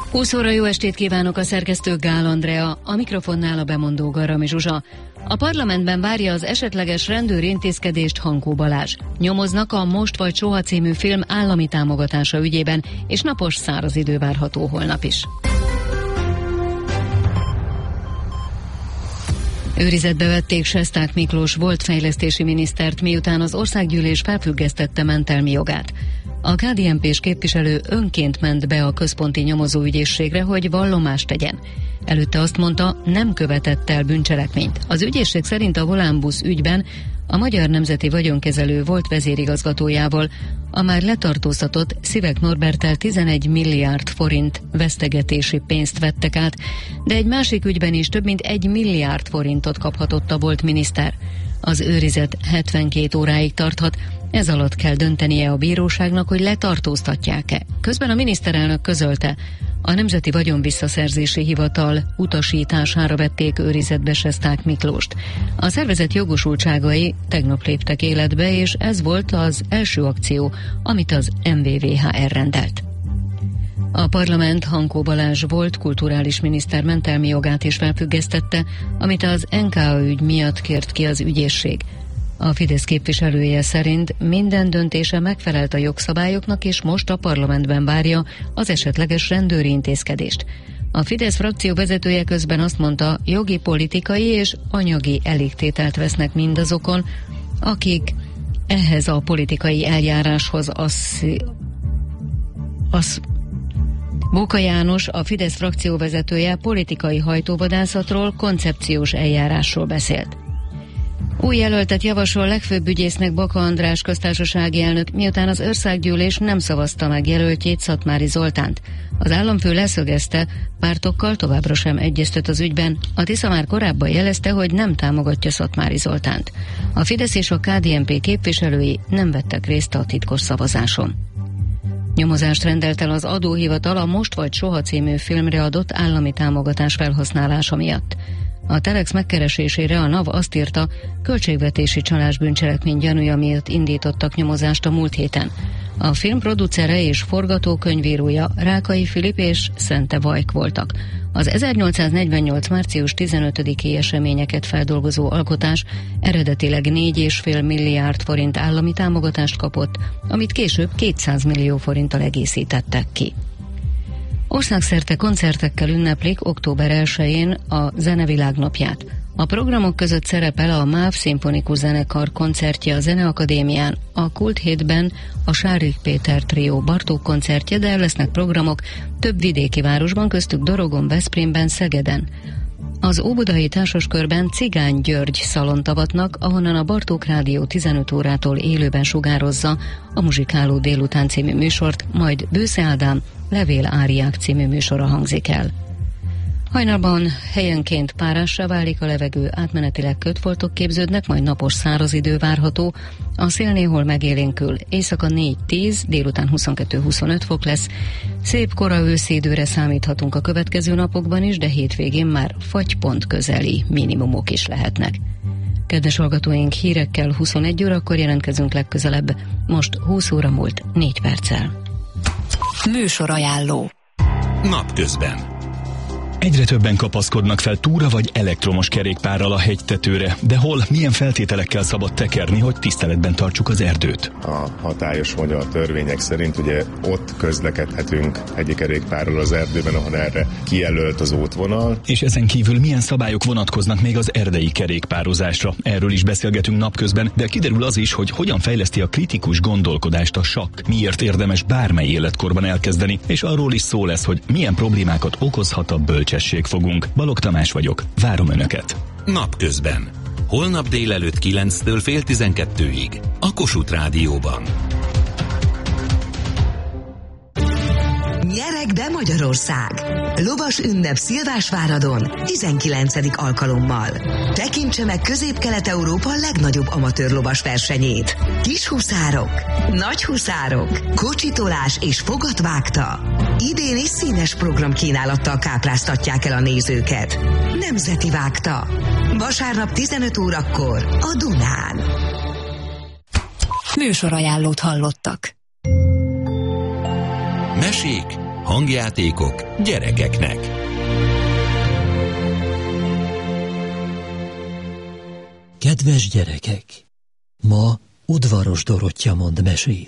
20 óra jó estét kívánok, a szerkesztő Gál Andrea, a mikrofonnál a bemondó Garami Zsuzsa. A parlamentben várja az esetleges rendőrintézkedést Hankó Balázs. Nyomoznak a Most vagy Soha című film állami támogatása ügyében, és napos száraz idő várható holnap is. Őrizetbe vették Sesták Miklós volt fejlesztési minisztert, miután az országgyűlés felfüggesztette mentelmi jogát. A KDNP-s képviselő önként ment be a központi nyomozóügyészségre, hogy vallomást tegyen. Előtte azt mondta, nem követett el bűncselekményt. Az ügyészség szerint a Volánbusz ügyben a Magyar Nemzeti Vagyonkezelő volt vezérigazgatójával a már letartóztatott Szivek Norberttel 11 milliárd forint vesztegetési pénzt vettek át, de egy másik ügyben is több mint 1 milliárd forintot kaphatott a volt miniszter. Az őrizet 72 óráig tarthat, ez alatt kell döntenie a bíróságnak, hogy letartóztatják-e. Közben a miniszterelnök közölte, a Nemzeti Vagyonvisszaszerzési Hivatal utasítására vették őrizetbe Sesták Miklóst. A szervezet jogosultságai tegnap léptek életbe, és ez volt az első akció, amit az MVVHR rendelt. A parlament Hankó Balázs volt kulturális miniszter mentelmi jogát is felfüggesztette, amit az NKA ügy miatt kért ki az ügyészség. A Fidesz képviselője szerint minden döntése megfelelt a jogszabályoknak, és most a parlamentben várja az esetleges rendőri intézkedést. A Fidesz frakció vezetője közben azt mondta, jogi, politikai és anyagi elégtételt vesznek mindazokon, akik ehhez a politikai eljáráshoz Bóka János, a Fidesz frakció vezetője politikai hajtóvadászatról, koncepciós eljárásról beszélt. Új jelöltet javasol legfőbb ügyésznek Baka András köztársasági elnök, miután az országgyűlés nem szavazta meg jelöltjét, Szatmári Zoltánt. Az államfő leszögezte, pártokkal továbbra sem egyeztet az ügyben. A Tisza már korábban jelezte, hogy nem támogatja Szatmári Zoltánt. A Fidesz és a KDNP képviselői nem vettek részt a titkos szavazáson. Nyomozást rendelt el az adóhivatal a Most vagy Soha című filmre adott állami támogatás felhasználása miatt. A Telex megkeresésére a NAV azt írta, költségvetési csalás bűncselekmény gyanúja miatt indítottak nyomozást a múlt héten. A film producere és forgatókönyvírója Rákai Filip és Szente Vajk voltak. Az 1848. március 15-i eseményeket feldolgozó alkotás eredetileg 4,5 milliárd forint állami támogatást kapott, amit később 200 millió forinttal egészítettek ki. Országszerte koncertekkel ünneplik október 1-én a Zenevilág napját. A programok között szerepel a MÁV Szimfonikus Zenekar koncertje a Zeneakadémián, a Kult hétben a Sárik Péter Trió Bartók koncertje, de lesznek programok több vidéki városban, köztük Dorogon, Veszprémben, Szegeden. Az óbudai társασκörben Cigány György szalont avatnak, ahonnan a Bartók Rádió 15 órától élőben sugározza a Muzsikáló délután című műsort, majd Bősze Ádám Levél áriák című műsora hangzik el. Hajnalban helyenként párássá válik a levegő, átmenetileg kötfoltok képződnek, majd napos száraz idő várható, a szél néhol megélénkül, éjszaka 4-10, délután 22-25 fok lesz, szép kora őszi időre számíthatunk a következő napokban is, de hétvégén már fagypont közeli minimumok is lehetnek. Kedves hallgatóink, hírekkel 21 órakor jelentkezünk legközelebb, most 20 óra múlt 4 perccel. Műsorajánló. Napközben. Egyre többen kapaszkodnak fel túra vagy elektromos kerékpárral a hegytetőre, de hol, milyen feltételekkel szabad tekerni, hogy tiszteletben tartsuk az erdőt? A hatályos magyar törvények szerint ugye ott közlekedhetünk hegyi kerékpárral az erdőben, ahol erre kijelölt az útvonal. És ezen kívül milyen szabályok vonatkoznak még az erdei kerékpározásra? Erről is beszélgetünk napközben, de kiderül az is, hogy hogyan fejleszti a kritikus gondolkodást a sakk, miért érdemes bármely életkorban elkezdeni, és arról is szó lesz, hogy milyen problémákat okozhat a bölcsességfogunk. Balogh Tamás vagyok, várom Önöket. Napközben. Holnap délelőtt 9-től fél 12-ig. A Kossuth Rádióban. Nyereg be Magyarország! Lovas ünnep Szilvásváradon 19. alkalommal. Tekintse meg Közép-Kelet-Európa legnagyobb amatőr lovas versenyét. Kis huszárok, nagy huszárok, kocsitolás és fogatvágta. Idén is színes programkínálattal kápráztatják el a nézőket. Nemzeti vágta. Vasárnap 15 órakor a Dunán. Műsorajánlót hallottak. Mesék Hangjátékok gyerekeknek. Kedves gyerekek! Ma Udvaros Dorottya mond mesét.